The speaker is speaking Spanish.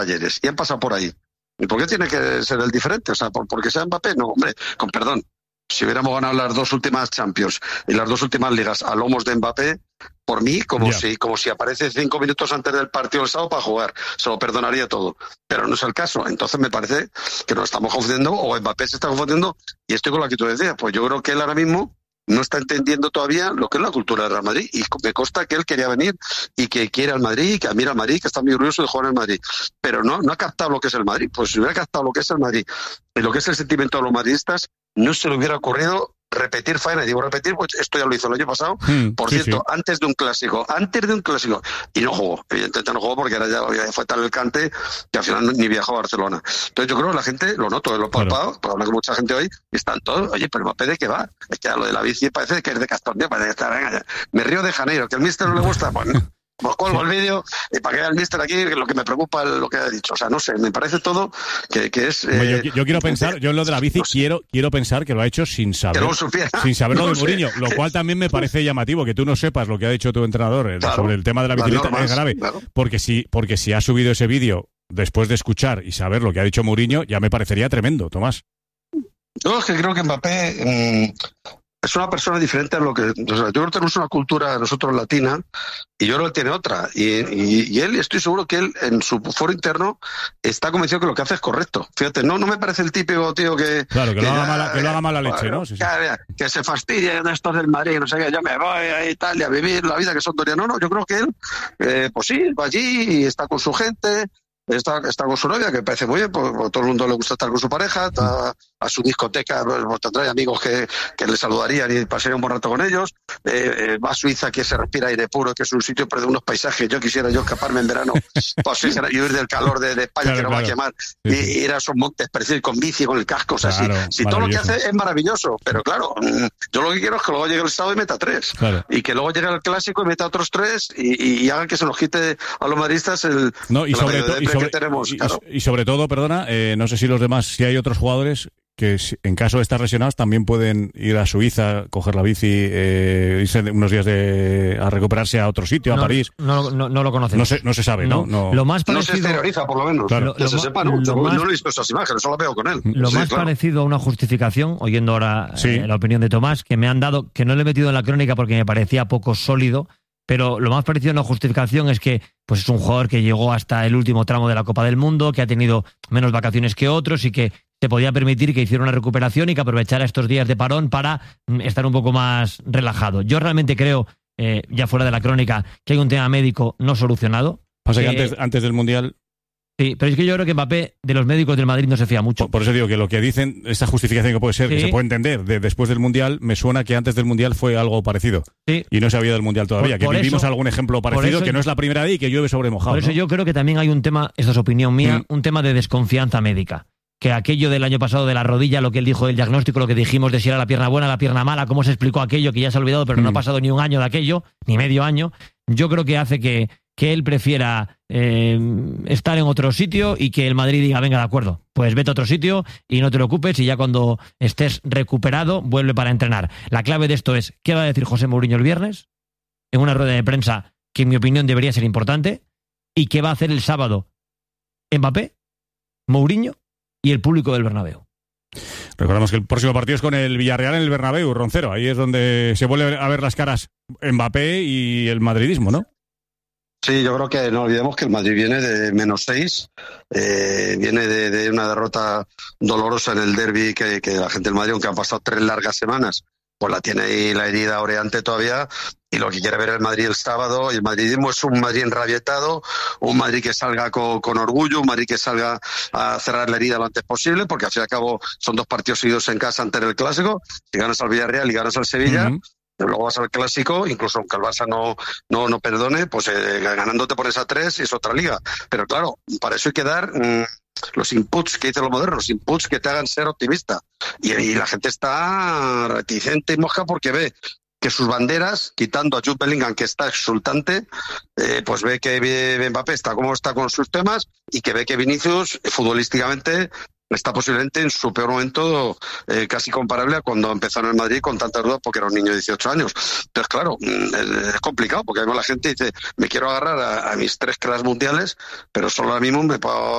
ayeres y han pasado por ahí. ¿Y por qué tiene que ser el diferente? O sea, porque sea Mbappé, no, hombre, con perdón. Si hubiéramos ganado las 2 últimas Champions y las 2 últimas ligas a lomos de Mbappé, por mí, como si aparece 5 minutos antes del partido del sábado para jugar, se lo perdonaría todo. Pero no es el caso. Entonces me parece que nos estamos confundiendo, o Mbappé se está confundiendo, y estoy con lo que tú decías. Pues yo creo que él ahora mismo no está entendiendo todavía lo que es la cultura del Real Madrid, y me consta que él quería venir y que quiere al Madrid, que admira al Madrid, que está muy orgulloso de jugar en el Madrid, pero no ha captado lo que es el Madrid. Pues si hubiera captado lo que es el Madrid y lo que es el sentimiento de los madridistas, no se le hubiera ocurrido repetir faena. Y digo repetir, pues esto ya lo hizo el año pasado, por cierto, antes de un clásico, y no jugó, evidentemente no jugó porque ahora ya fue tal el cante que al final ni viajó a Barcelona. Entonces yo creo que la gente, lo noto, lo he palpado, porque hablo con mucha gente hoy, y están todos, oye, pero Mbappé, ¿de qué va? Es que a lo de la bici parece que es de Castellón, parece que está, venga ya, me río de Janeiro, que al míster no le gusta, pues no. Pues cuelgo el vídeo y para que vea el míster aquí, lo que me preocupa es lo que ha dicho. O sea, no sé, me parece todo que es... yo quiero pensar, yo en lo de la bici no sé. quiero pensar que lo ha hecho sin saber, sin saber lo de Mourinho, lo cual también me parece llamativo, que tú no sepas lo que ha dicho tu entrenador sobre el tema de la bicicleta, es grave. Claro. Porque si ha subido ese vídeo después de escuchar y saber lo que ha dicho Mourinho, ya me parecería tremendo, Tomás. Yo es que creo que Mbappé... es una persona diferente a lo que... O sea, yo creo que tenemos una cultura nosotros latina y yo creo que tiene otra. Y él, estoy seguro que él en su foro interno está convencido que lo que hace es correcto. Fíjate, no me parece el típico tío que... Claro, que lo haga mala leche, ¿no? Sí. Que se fastidie de estos del Madrid, no sé qué, yo me voy a Italia a vivir la vida que son Doriano. No, yo creo que él, pues sí, va allí y está con su gente... Está con su novia, que parece muy bien, porque a todo el mundo le gusta estar con su pareja, a su discoteca, pues tendrá amigos que le saludarían y pasarían un buen rato con ellos, va a Suiza, que se respira aire puro, que es un sitio de unos paisajes. Yo quisiera escaparme en verano para Suiza y huir del calor de España, que no va a quemar, y ir a esos montes, preciosos, con bici, con el casco. O sea, si todo lo que hace es maravilloso, pero claro, yo lo que quiero es que luego llegue el sábado y meta 3, y que luego llegue el clásico y meta otros 3, y haga que se nos quite a los madridistas el... No, y sobre todo... que tenemos, y sobre todo, perdona, no sé si los demás, si hay otros jugadores que en caso de estar lesionados también pueden ir a Suiza, coger la bici, irse unos días a recuperarse a otro sitio, a París. No lo conocemos. No se sabe, ¿no? Lo más parecido, no se exterioriza, por lo menos. Claro. Que se sepa, ¿no? Yo no he visto esas imágenes, solo veo con él. Lo más parecido a una justificación, oyendo ahora la opinión de Tomás, que me han dado, que no le he metido en la crónica porque me parecía poco sólido, pero lo más parecido a una justificación es que pues es un jugador que llegó hasta el último tramo de la Copa del Mundo, que ha tenido menos vacaciones que otros y que se podía permitir que hiciera una recuperación y que aprovechara estos días de parón para estar un poco más relajado. Yo realmente creo, ya fuera de la crónica, que hay un tema médico no solucionado. Pasa que antes del Mundial... Sí, pero es que yo creo que Mbappé de los médicos del Madrid no se fía mucho. Por eso digo que lo que dicen, esta justificación que puede ser, que se puede entender después del Mundial, me suena que antes del Mundial fue algo parecido. Sí. Y no se había del Mundial todavía. Que vivimos algún ejemplo parecido, que no es la primera vez y que llueve sobre mojado. Por eso yo creo que también hay un tema, esta es opinión mía, un tema de desconfianza médica. Que aquello del año pasado de la rodilla, lo que él dijo del diagnóstico, lo que dijimos de si era la pierna buena, la pierna mala, cómo se explicó aquello, que ya se ha olvidado, pero no ha pasado ni un año de aquello, ni medio año, yo creo que hace que él prefiera estar en otro sitio y que el Madrid diga, venga, de acuerdo, pues vete a otro sitio y no te preocupes y ya cuando estés recuperado vuelve para entrenar. La clave de esto es, ¿qué va a decir José Mourinho el viernes? En una rueda de prensa que en mi opinión debería ser importante. ¿Y qué va a hacer el sábado Mbappé, Mourinho y el público del Bernabéu? Recordamos que el próximo partido es con el Villarreal en el Bernabéu, Roncero. Ahí es donde se vuelve a ver las caras Mbappé y el madridismo, ¿no? Sí, yo creo que no olvidemos que el Madrid viene de -6, viene de una derrota dolorosa en el derbi que la gente del Madrid, aunque han pasado 3 largas semanas, pues la tiene ahí la herida oreante todavía, y lo que quiere ver el Madrid el sábado, y el madridismo es un Madrid enrabietado, un Madrid que salga con orgullo, un Madrid que salga a cerrar la herida lo antes posible, porque al fin y al cabo son 2 partidos seguidos en casa antes del Clásico, si ganas al Villarreal y ganas al Sevilla, luego vas al Clásico, incluso aunque el Barça no perdone, pues ganando te pones a 3 y es otra liga. Pero claro, para eso hay que dar los inputs que dicen los modernos, los inputs que te hagan ser optimista. Y la gente está reticente y mosca porque ve que sus banderas, quitando a Jude Bellingham, que está exultante, pues ve que Mbappé está como está con sus temas y que ve que Vinicius, futbolísticamente, está posiblemente en su peor momento, casi comparable a cuando empezó en el Madrid con tantas dudas porque era un niño de 18 años. Entonces, claro, es complicado porque además la gente dice, me quiero agarrar a mis 3 cracks mundiales, pero solo ahora mismo me puedo